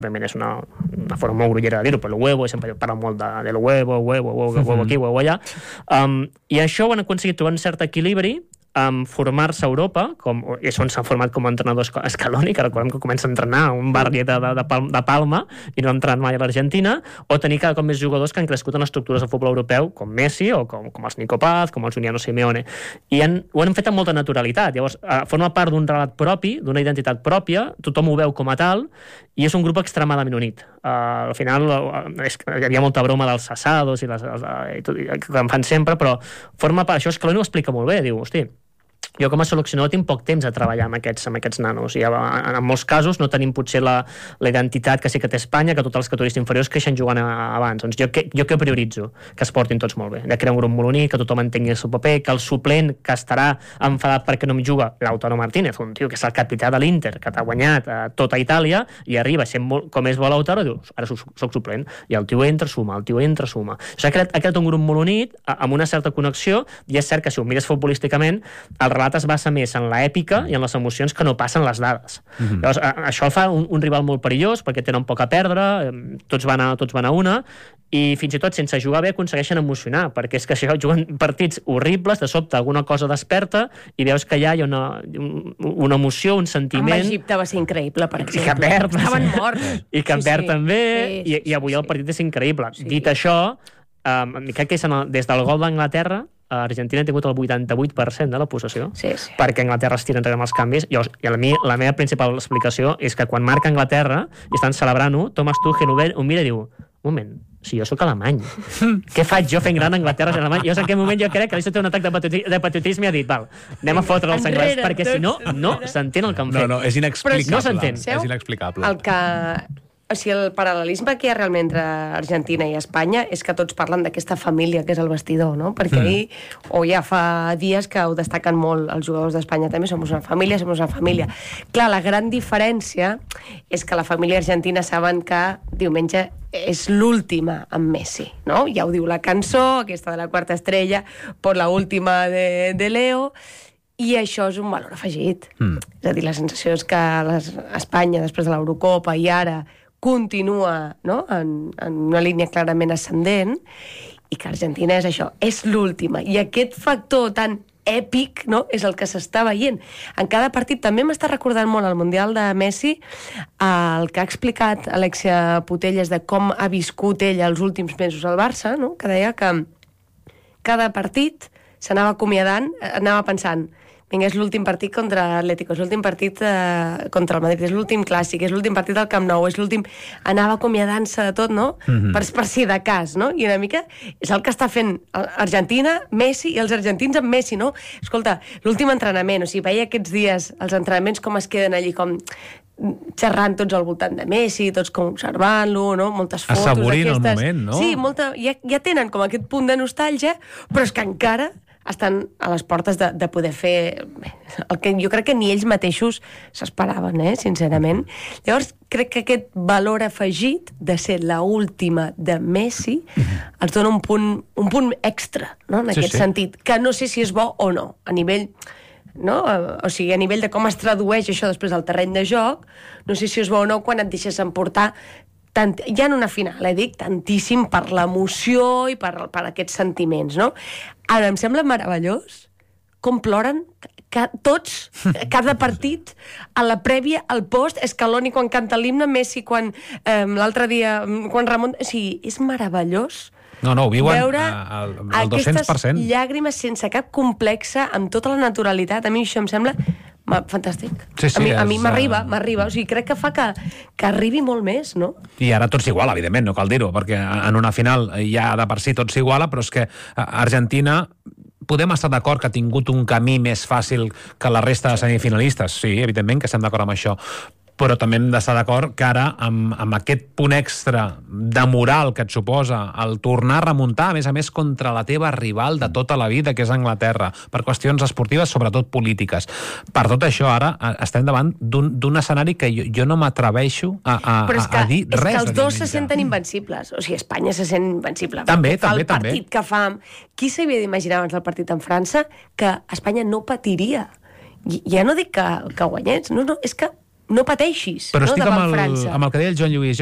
Realment és una forma molt grollera de dir-ho, però el huevo, sempre parla molt del huevo aquí, huevo allà. I això ho han aconseguit trobar un cert equilibri formar-se a Europa, és on s'ha format com a entrenador Scaloni, que recordem que comença a entrenar a un barri de Palma i no ha entrenat mai a l'Argentina, o tenir cada cop més jugadors que han crescut en estructures del futbol europeu, com Messi o com els Nico Paz, com els Giuliano Simeone, i ho han fet amb molta naturalitat. Llavors, forma part d'un relat propi, d'una identitat pròpia, tothom ho veu com a tal, i és un grup extremadament unit. Al final hi havia molta broma dels assados i que en fan sempre, però forma part, això Scaloni ho explica molt bé, diu, hosti, jo com a seleccionador tinc poc temps a treballar amb aquests nanos i en molts casos no tenim potser la identitat que sí que té Espanya, que tots els categories inferiors creixen jugant abans. Doncs jo què prioritzo? Que es portin tots molt bé, de crear un grup molt unit, que tothom entengui el seu paper, que el suplent que estarà enfadat perquè no em juga, Lautaro Martínez, un tio que és el capità de l'Inter, que t'ha guanyat tota Itàlia i arriba sent com és bo Lautaro, diu, ara soc suplent, i el tio entra, suma. O sigui, ha creat un grup molt unit amb una certa connexió, i és cert que si ho mires futbolísticament el relat es basa més en l'èpica i en les emocions que no passen les dades. Llavors, això el fa un rival molt perillós perquè tenen poc a perdre, tots van a una, i fins i tot sense jugar bé aconsegueixen emocionar, perquè és que això juguen partits horribles, de sobte alguna cosa desperta i veus que allà hi ha una emoció, un sentiment. Amb Egipte va ser increïble, per exemple. I Cap Verd. Estaven morts. I Cap Verd també, i avui el partit és increïble. Dit això, crec que des del gol d'Anglaterra Argentina ha tingut el 88% de la possessió, perquè Anglaterra es tira enrere amb els canvis, i a mi la meva principal explicació és que quan marca Anglaterra i estan celebrant-ho, Thomas Tuchel ho mira i diu, un moment, si jo sóc alemany, què faig jo fent gran Anglaterra en alemany? En aquell moment jo crec que això té un atac de patriotisme i ha dit, val, anem a fotre els anglès, perquè si no s'entén el que han fet. No, és inexplicable. No s'entén. És inexplicable. El que... O sigui, el paral·lelisme que hi ha realment entre Argentina i Espanya és que tots parlen d'aquesta família que és el vestidor, no? Perquè ahir, o ja fa dies que ho destaquen molt els jugadors d'Espanya també, som una família. Clar, la gran diferència és que la família argentina saben que diumenge és l'última amb Messi, no? Ja ho diu la cançó, aquesta de la quarta estrella, por la última de Leo, i això és un valor afegit. És a dir, la sensació és que Espanya, després de l'Eurocopa i ara, continua, no?, en una línia clarament ascendent, i que Argentina és això, és l'última. I aquest factor tan èpic, no?, és el que s'està veient. En cada partit també m'està recordant molt el Mundial de Messi, el que ha explicat Alexia Putellas de com ha viscut ell els últims mesos al Barça, no?, que deia que cada partit s'anava acomiadant, anava pensant, vinga, és l'últim partit contra l'Atlético, és l'últim partit contra el Madrid, és l'últim clàssic, és l'últim partit del Camp Nou, és l'últim... Anava acomiadant-se de tot, no? Per si de cas, no? I una mica és el que està fent Argentina, Messi, i els argentins amb Messi, no? Escolta, l'últim entrenament, o sigui, veia aquests dies els entrenaments com es queden allí, com xerrant tots al voltant de Messi, tots com observant-lo, no? Moltes fotos assaborint el moment, no? Sí, ja tenen com aquest punt de nostàlgia, però és que encara estan a les portes de poder fer el que jo crec que ni ells mateixos s'esperaven, sincerament. Llavors, crec que aquest valor afegit de ser l'última de Messi els dona un punt extra, no?, en aquest sentit, que no sé si és bo o no, a nivell... No? O sigui, a nivell de com es tradueix això després al terreny de joc, no sé si és bo o no quan et deixes emportar ja en una final, dic, tantíssim per l'emoció i per aquests sentiments, no? Ara, em sembla meravellós com ploren tots, cada partit, a la prèvia, al post, Scaloni quan canta l'himne, Messi quan l'altre dia, quan Ramon... O sigui, és meravellós ho viuen al 200%. Aquestes llàgrimes sense cap complexa, amb tota la naturalitat. A mi això em sembla fantàstic. A mi m'arriba. O sigui, crec que fa que arribi molt més, no? I ara tot s'iguala, evidentment, no cal dir-ho, perquè en una final ja de per si tot s'iguala, però és que Argentina... Podem estar d'acord que ha tingut un camí més fàcil que la resta de semifinalistes. Sí, evidentment que estem d'acord amb això. Però també hem d'estar d'acord que ara, amb aquest punt extra de moral que et suposa el tornar a remuntar, a més, contra la teva rival de tota la vida, que és Anglaterra, per qüestions esportives, sobretot polítiques. Per tot això, ara estem davant d'un escenari que jo no m'atreveixo a dir res. Però és que els dos se senten invencibles. O sigui, Espanya se sent invencible. També. El partit que fa... Qui s'havia d'imaginar abans del partit en França que Espanya no patiria? Ja no dic que guanyés, no, és que no pateixis, Però no, estic davant amb França. el que deia el Joan Lluís.